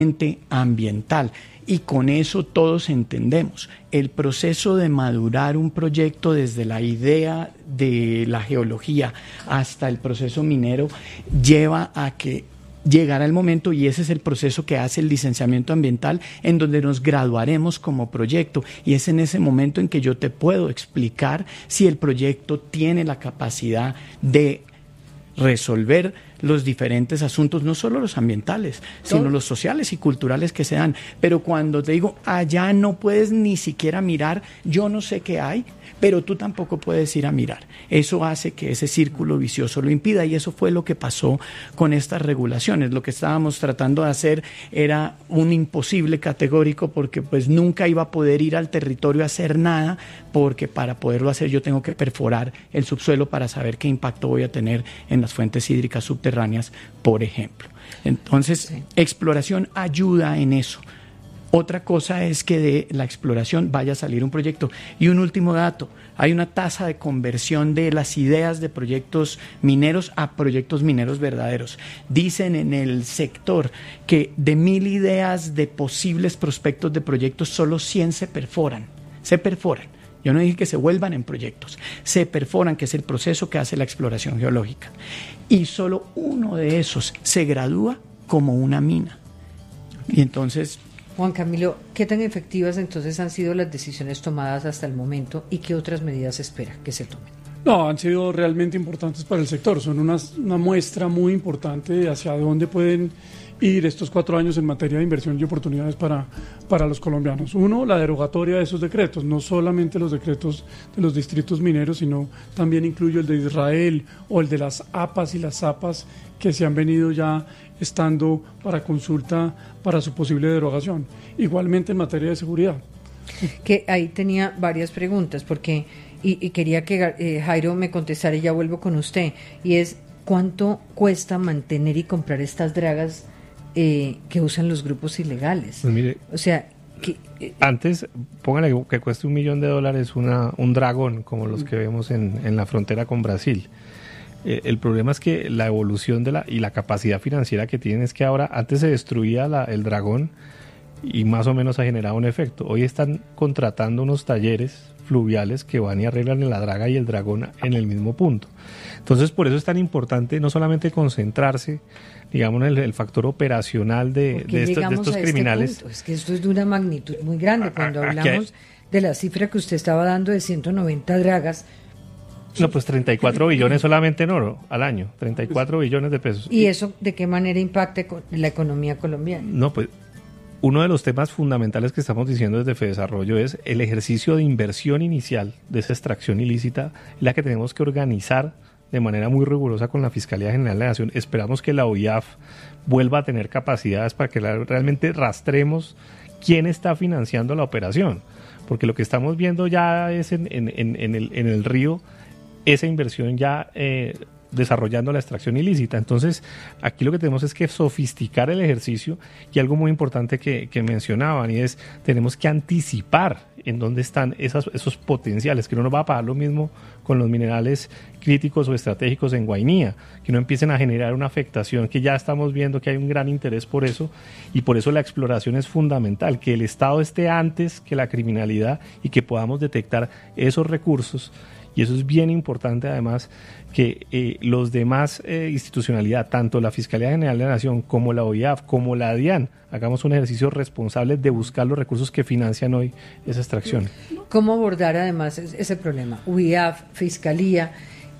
ambiental. Y con eso todos entendemos. El proceso de madurar un proyecto desde la idea de la geología hasta el proceso minero lleva a que llegará el momento, y ese es el proceso que hace el licenciamiento ambiental, en donde nos graduaremos como proyecto, y es en ese momento en que yo te puedo explicar si el proyecto tiene la capacidad de resolver los diferentes asuntos, no solo los ambientales, sino los sociales y culturales que se dan. Pero cuando te digo, allá no puedes ni siquiera mirar, yo no sé qué hay, pero tú tampoco puedes ir a mirar. Eso hace que ese círculo vicioso lo impida, y eso fue lo que pasó con estas regulaciones. Lo que estábamos tratando de hacer era un imposible categórico, porque pues nunca iba a poder ir al territorio a hacer nada, porque para poderlo hacer yo tengo que perforar el subsuelo para saber qué impacto voy a tener en las fuentes hídricas subterráneas, por ejemplo. Entonces, exploración ayuda en eso. Otra cosa es que de la exploración vaya a salir un proyecto. Y un último dato, hay una tasa de conversión de las ideas de proyectos mineros a proyectos mineros verdaderos. Dicen en el sector que de 1,000 ideas de posibles prospectos de proyectos, solo 100 se perforan. Yo no dije que se vuelvan en proyectos, se perforan, que es el proceso que hace la exploración geológica. Y solo uno de esos se gradúa como una mina. Y entonces... Juan Camilo, ¿qué tan efectivas entonces han sido las decisiones tomadas hasta el momento y qué otras medidas espera que se tomen? No, han sido realmente importantes para el sector. Son una muestra muy importante de hacia dónde pueden ir estos 4 años en materia de inversión y oportunidades para los colombianos. Uno, la derogatoria de esos decretos, no solamente los decretos de los distritos mineros, sino también incluyo el de Israel o el de las APAs y las ZAPAs que se han venido ya estando para consulta para su posible derogación. Igualmente en materia de seguridad. Que ahí tenía varias preguntas, porque y quería que Jairo me contestara, y ya vuelvo con usted, y es ¿cuánto cuesta mantener y comprar estas dragas que usan los grupos ilegales? Pues mire, o sea, antes, póngale que cueste $1 millón un dragón, como los que vemos en la frontera con Brasil. El problema es que la evolución y la capacidad financiera que tienen es que ahora, antes se destruía el dragón y más o menos ha generado un efecto. Hoy están contratando unos talleres fluviales que van y arreglan la draga y el dragón en el mismo punto. Entonces, por eso es tan importante no solamente concentrarse, digamos, en el factor operacional de estos criminales. Punto. Es que esto es de una magnitud muy grande. Cuando hablamos de la cifra que usted estaba dando de 190 dragas, no, pues 34 billones solamente en oro al año, 34 billones de pesos. ¿Y eso de qué manera impacta la economía colombiana? No, pues uno de los temas fundamentales que estamos diciendo desde FEDesarrollo es el ejercicio de inversión inicial de esa extracción ilícita, la que tenemos que organizar de manera muy rigurosa con la Fiscalía General de la Nación. Esperamos que la OIAF vuelva a tener capacidades para que realmente rastremos quién está financiando la operación, porque lo que estamos viendo ya es en el río esa inversión ya desarrollando la extracción ilícita. Entonces, aquí lo que tenemos es que sofisticar el ejercicio, y algo muy importante que mencionaban, y es, tenemos que anticipar en dónde están esos potenciales, que no nos va a pasar lo mismo con los minerales críticos o estratégicos en Guainía, que no empiecen a generar una afectación, que ya estamos viendo que hay un gran interés por eso, y por eso la exploración es fundamental, que el Estado esté antes que la criminalidad y que podamos detectar esos recursos. Y eso es bien importante, además, que los demás institucionalidad, tanto la Fiscalía General de la Nación como la OIAF, como la DIAN, hagamos un ejercicio responsable de buscar los recursos que financian hoy esa extracción. ¿Cómo abordar además ese problema? OIAF, Fiscalía,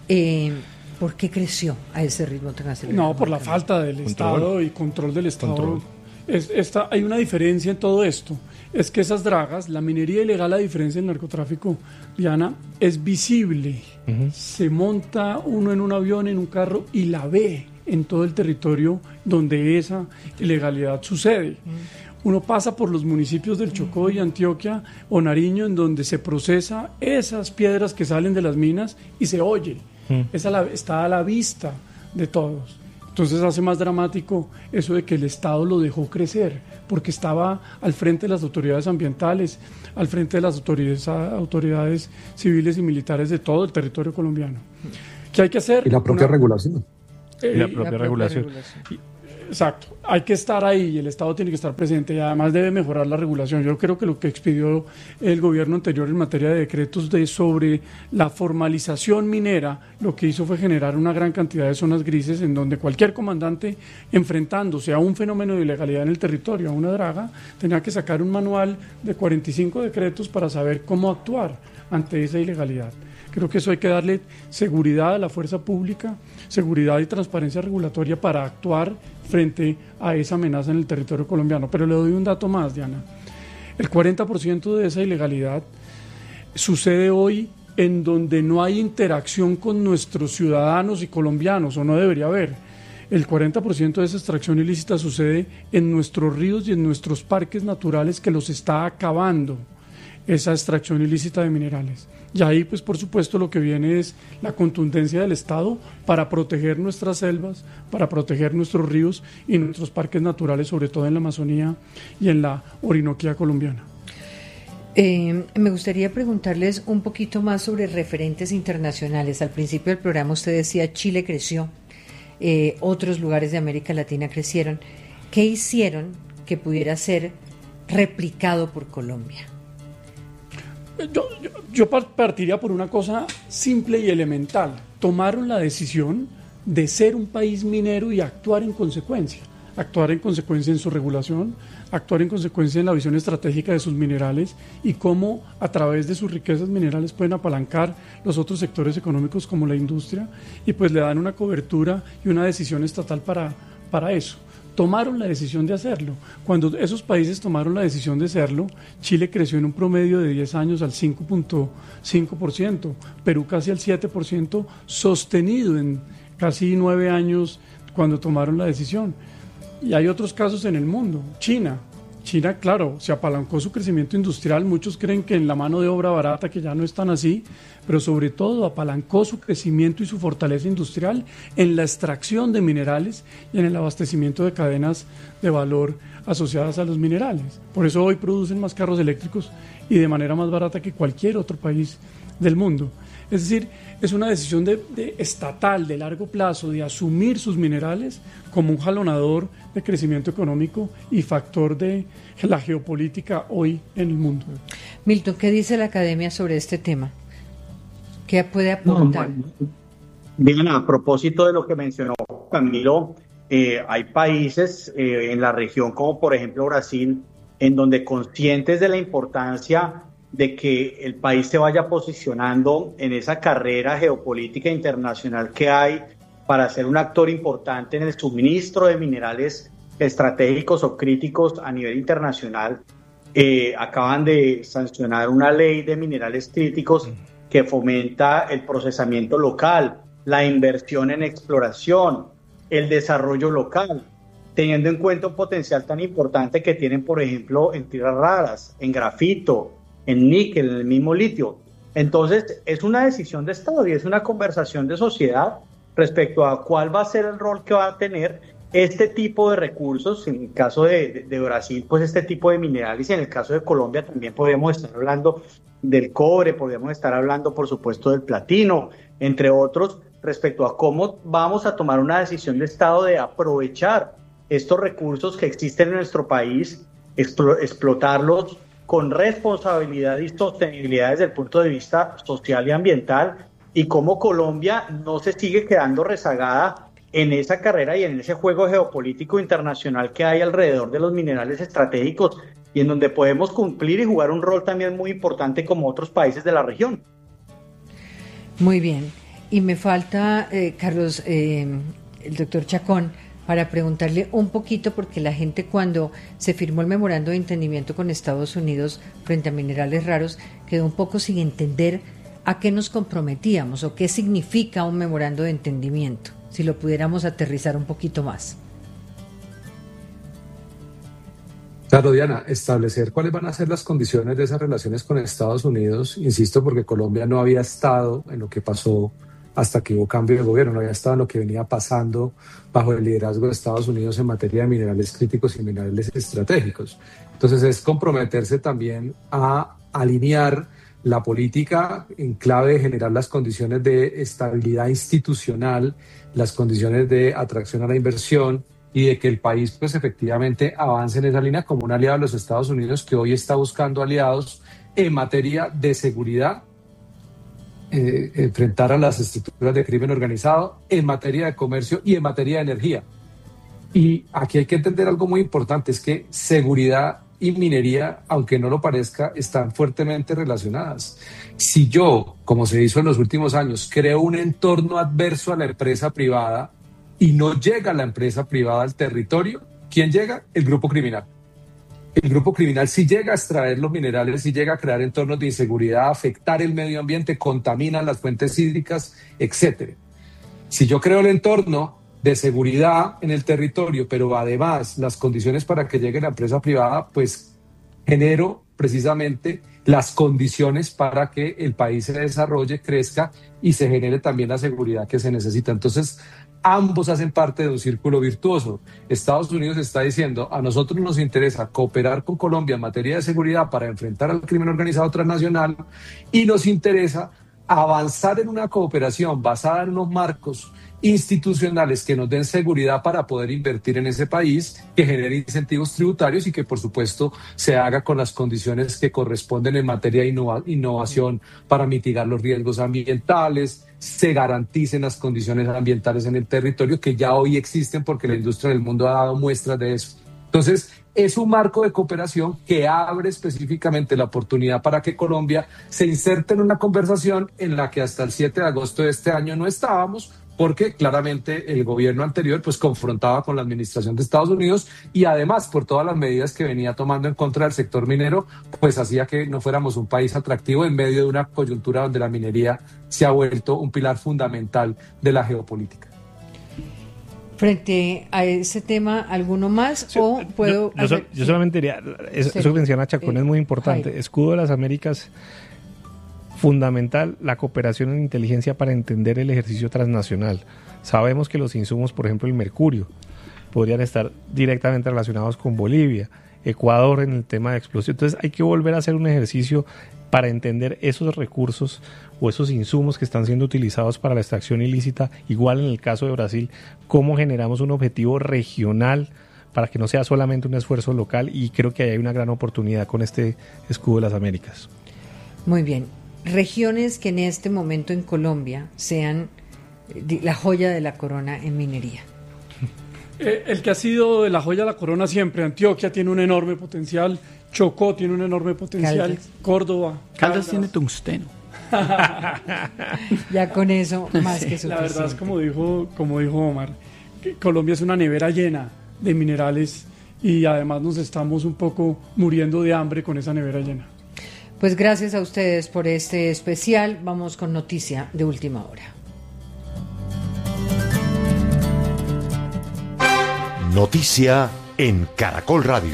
¿por qué creció a ese ritmo tan acelerado? No, por la falta del Estado y control del Estado. Hay una diferencia en todo esto. Es que esas dragas, la minería ilegal, a diferencia del narcotráfico, Diana, es visible. Se monta uno en un avión, en un carro, y la ve en todo el territorio donde esa ilegalidad sucede. Uno pasa por los municipios del Chocó y Antioquia o Nariño, en donde se procesa esas piedras que salen de las minas y se oye. Está a la vista de todos. Entonces hace más dramático eso de que el Estado lo dejó crecer, porque estaba al frente de las autoridades ambientales, al frente de las autoridades civiles y militares de todo el territorio colombiano. ¿Qué hay que hacer? Y la propia regulación. Y la propia regulación. Exacto, hay que estar ahí y el Estado tiene que estar presente y además debe mejorar la regulación. Yo creo que lo que expidió el gobierno anterior en materia de decretos sobre la formalización minera, lo que hizo fue generar una gran cantidad de zonas grises en donde cualquier comandante enfrentándose a un fenómeno de ilegalidad en el territorio, a una draga, tenía que sacar un manual de 45 decretos para saber cómo actuar ante esa ilegalidad. Creo que eso hay que darle seguridad a la fuerza pública, seguridad y transparencia regulatoria para actuar frente a esa amenaza en el territorio colombiano. Pero le doy un dato más, Diana. El 40% de esa ilegalidad sucede hoy en donde no hay interacción con nuestros ciudadanos y colombianos, o no debería haber. El 40% de esa extracción ilícita sucede en nuestros ríos y en nuestros parques naturales que los está acabando esa extracción ilícita de minerales. Y ahí, pues por supuesto, lo que viene es la contundencia del Estado para proteger nuestras selvas, para proteger nuestros ríos y nuestros parques naturales, sobre todo en la Amazonía y en la Orinoquía colombiana. Me gustaría preguntarles un poquito más sobre referentes internacionales. Al principio del programa usted decía Chile creció, otros lugares de América Latina crecieron. ¿Qué hicieron que pudiera ser replicado por Colombia? Yo partiría por una cosa simple y elemental. Tomaron la decisión de ser un país minero y actuar en consecuencia. Actuar en consecuencia en su regulación, actuar en consecuencia en la visión estratégica de sus minerales y cómo a través de sus riquezas minerales pueden apalancar los otros sectores económicos como la industria y pues le dan una cobertura y una decisión estatal para eso. Tomaron la decisión de hacerlo. Cuando esos países tomaron la decisión de hacerlo, Chile creció en un promedio de 10 años al 5.5%, Perú casi al 7%, sostenido en casi 9 años cuando tomaron la decisión. Y hay otros casos en el mundo. China, claro, se apalancó su crecimiento industrial. Muchos creen que en la mano de obra barata, que ya no es tan así, pero sobre todo apalancó su crecimiento y su fortaleza industrial en la extracción de minerales y en el abastecimiento de cadenas de valor asociadas a los minerales. Por eso hoy producen más carros eléctricos y de manera más barata que cualquier otro país del mundo. Es decir, es una decisión estatal de largo plazo de asumir sus minerales como un jalonador de crecimiento económico y factor de la geopolítica hoy en el mundo. Milton, ¿qué dice la academia sobre este tema? ¿Qué puede aportar? Bien, a propósito de lo que mencionó Camilo, hay países en la región como por ejemplo Brasil, en donde conscientes de la importancia de que el país se vaya posicionando en esa carrera geopolítica internacional que hay para ser un actor importante en el suministro de minerales estratégicos o críticos a nivel internacional. Acaban de sancionar una ley de minerales críticos que fomenta el procesamiento local, la inversión en exploración, el desarrollo local, teniendo en cuenta un potencial tan importante que tienen, por ejemplo, en tierras raras, en grafito, en níquel, en el mismo litio. Entonces, es una decisión de Estado y es una conversación de sociedad respecto a cuál va a ser el rol que va a tener este tipo de recursos. En el caso de Brasil, pues este tipo de minerales, y en el caso de Colombia también podríamos estar hablando del cobre, podríamos estar hablando, por supuesto, del platino, entre otros, respecto a cómo vamos a tomar una decisión de Estado de aprovechar estos recursos que existen en nuestro país, explotarlos con responsabilidad y sostenibilidad desde el punto de vista social y ambiental, y cómo Colombia no se sigue quedando rezagada en esa carrera y en ese juego geopolítico internacional que hay alrededor de los minerales estratégicos y en donde podemos cumplir y jugar un rol también muy importante como otros países de la región. Muy bien. Y me falta, Carlos, el doctor Chacón, para preguntarle un poquito, porque la gente cuando se firmó el memorando de entendimiento con Estados Unidos frente a minerales raros quedó un poco sin entender a qué nos comprometíamos o qué significa un memorando de entendimiento, si lo pudiéramos aterrizar un poquito más. Claro, Diana, establecer cuáles van a ser las condiciones de esas relaciones con Estados Unidos, insisto, porque Colombia no había estado en lo que pasó hasta que hubo cambio de gobierno, no había estado en lo que venía pasando bajo el liderazgo de Estados Unidos en materia de minerales críticos y minerales estratégicos. Entonces es comprometerse también a alinear la política en clave de generar las condiciones de estabilidad institucional, las condiciones de atracción a la inversión y de que el país pues efectivamente avance en esa línea como un aliado de los Estados Unidos, que hoy está buscando aliados en materia de seguridad, enfrentar a las estructuras de crimen organizado, en materia de comercio y en materia de energía. Y aquí hay que entender algo muy importante, es que seguridad y minería, aunque no lo parezca, están fuertemente relacionadas. Si yo, como se hizo en los últimos años, creo un entorno adverso a la empresa privada y no llega la empresa privada al territorio, ¿quién llega? El grupo criminal. El grupo criminal sí llega a extraer los minerales, sí llega a crear entornos de inseguridad, afectar el medio ambiente, contamina las fuentes hídricas, etc. Si yo creo el entorno de seguridad en el territorio, pero además las condiciones para que llegue la empresa privada, pues genero precisamente las condiciones para que el país se desarrolle, crezca y se genere también la seguridad que se necesita. Entonces, ambos hacen parte de un círculo virtuoso. Estados Unidos está diciendo, a nosotros nos interesa cooperar con Colombia en materia de seguridad para enfrentar al crimen organizado transnacional y nos interesa avanzar en una cooperación basada en unos marcos institucionales que nos den seguridad para poder invertir en ese país, que genere incentivos tributarios y que por supuesto se haga con las condiciones que corresponden en materia de innovación para mitigar los riesgos ambientales, se garanticen las condiciones ambientales en el territorio que ya hoy existen porque la industria del mundo ha dado muestras de eso. Entonces, es un marco de cooperación que abre específicamente la oportunidad para que Colombia se inserte en una conversación en la que hasta el 7 de agosto de este año no estábamos, porque claramente el gobierno anterior pues confrontaba con la administración de Estados Unidos y además por todas las medidas que venía tomando en contra del sector minero, pues hacía que no fuéramos un país atractivo en medio de una coyuntura donde la minería se ha vuelto un pilar fundamental de la geopolítica. Frente a ese tema, ¿alguno más? Sí, o puedo yo solamente diría, eso que menciona Chacón es muy importante. Jairo. Escudo de las Américas, fundamental la cooperación en inteligencia para entender el ejercicio transnacional. Sabemos que los insumos, por ejemplo el mercurio, podrían estar directamente relacionados con Bolivia, Ecuador en el tema de explosión. Entonces hay que volver a hacer un ejercicio para entender esos recursos o esos insumos que están siendo utilizados para la extracción ilícita, igual en el caso de Brasil, cómo generamos un objetivo regional para que no sea solamente un esfuerzo local, y creo que ahí hay una gran oportunidad con este escudo de las Américas. Muy bien. Regiones que en este momento en Colombia sean la joya de la corona en minería. El que ha sido de la joya de la corona siempre, Antioquia tiene un enorme potencial, Chocó tiene un enorme potencial, Caldas. Córdoba. Caldas tiene tungsteno. Ya con eso más que suficiente. La verdad es como dijo Omar, que Colombia es una nevera llena de minerales y además nos estamos un poco muriendo de hambre con esa nevera llena. Pues gracias a ustedes por este especial. Vamos con noticia de última hora. Noticia en Caracol Radio.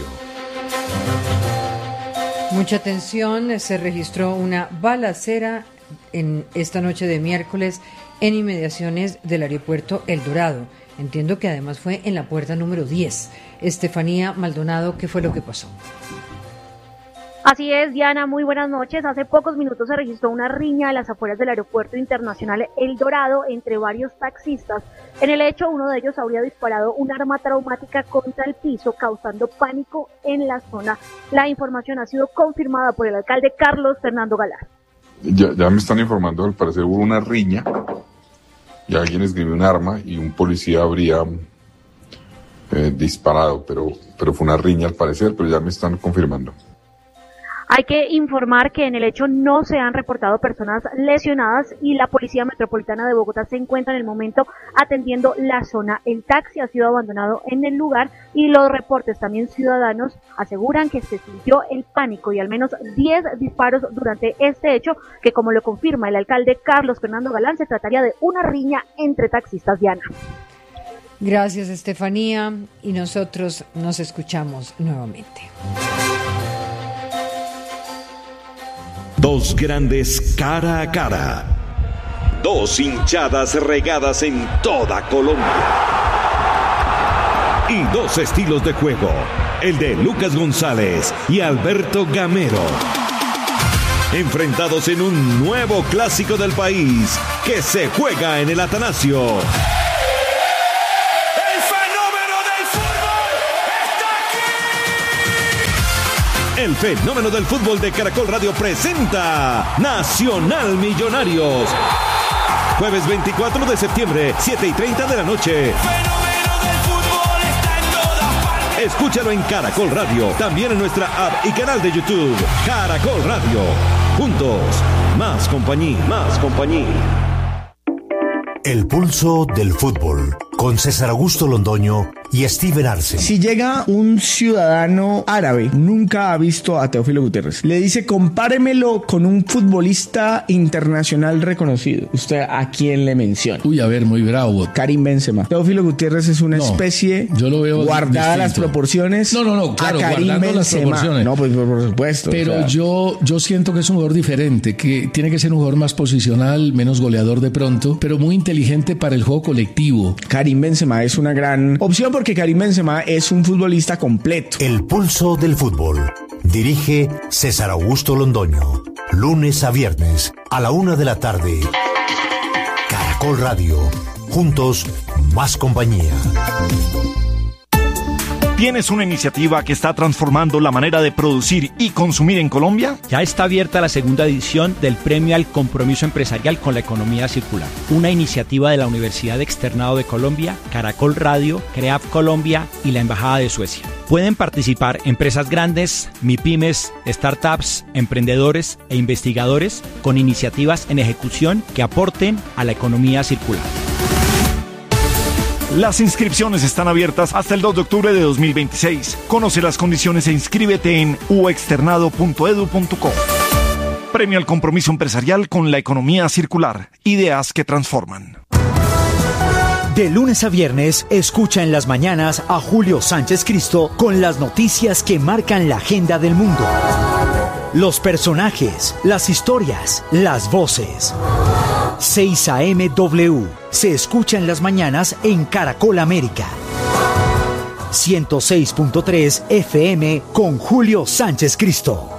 Mucha atención, se registró una balacera en esta noche de miércoles en inmediaciones del aeropuerto El Dorado. Entiendo que además fue en la puerta número 10. Estefanía Maldonado, ¿qué fue lo que pasó? Así es, Diana, muy buenas noches. Hace pocos minutos se registró una riña a las afueras del Aeropuerto Internacional El Dorado entre varios taxistas. En el hecho, uno de ellos habría disparado un arma traumática contra el piso, causando pánico en la zona. La información ha sido confirmada por el alcalde Carlos Fernando Galán. Ya me están informando, al parecer hubo una riña y alguien esgrimió un arma y un policía habría disparado, pero fue una riña al parecer, pero ya me están confirmando. Hay que informar que en el hecho no se han reportado personas lesionadas y la Policía Metropolitana de Bogotá se encuentra en el momento atendiendo la zona. El taxi ha sido abandonado en el lugar y los reportes también ciudadanos aseguran que se sintió el pánico y al menos 10 disparos durante este hecho, que como lo confirma el alcalde Carlos Fernando Galán, se trataría de una riña entre taxistas. Diana. Gracias, Estefanía, y nosotros nos escuchamos nuevamente. Dos grandes cara a cara. Dos hinchadas regadas en toda Colombia. Y dos estilos de juego. El de Lucas González y Alberto Gamero. Enfrentados en un nuevo clásico del país que se juega en el Atanasio. ¡El fenómeno del El fenómeno del fútbol de Caracol Radio presenta Nacional Millonarios. Jueves 24 de septiembre, 7:30 de la noche. Escúchalo en Caracol Radio, también en nuestra app y canal de YouTube. Caracol Radio. Juntos, más compañía, más compañía. El pulso del fútbol, con César Augusto Londoño y Steven Arce. Si llega un ciudadano árabe, nunca ha visto a Teófilo Gutiérrez, le dice compáremelo con un futbolista internacional reconocido, ¿usted a quién le menciona? Uy, a ver, muy bravo. Karim Benzema. Teófilo Gutiérrez es una especie, yo lo veo guardada distinto. Las proporciones. No, claro, a Karim guardando Benzema. las proporciones. No, pues por supuesto. Pero o sea, yo siento que es un jugador diferente, que tiene que ser un jugador más posicional, menos goleador de pronto, pero muy inteligente para el juego colectivo. Karim Benzema es una gran opción porque Karim Benzema es un futbolista completo. El pulso del fútbol. Dirige César Augusto Londoño. Lunes a viernes a la 1 de la tarde. Caracol Radio. Juntos, más compañía. ¿Tienes una iniciativa que está transformando la manera de producir y consumir en Colombia? Ya está abierta la segunda edición del Premio al Compromiso Empresarial con la Economía Circular, una iniciativa de la Universidad Externado de Colombia, Caracol Radio, CREAF Colombia y la Embajada de Suecia. Pueden participar empresas grandes, MIPYMES, startups, emprendedores e investigadores con iniciativas en ejecución que aporten a la economía circular. Las inscripciones están abiertas hasta el 2 de octubre de 2026. Conoce las condiciones e inscríbete en uexternado.edu.co. Premio al Compromiso Empresarial con la Economía Circular. Ideas que transforman. De lunes a viernes, escucha en las mañanas a Julio Sánchez Cristo con las noticias que marcan la agenda del mundo. Los personajes, las historias, las voces. 6 AM W. Se escucha en las mañanas en Caracol América. 106.3 FM con Julio Sánchez Cristo.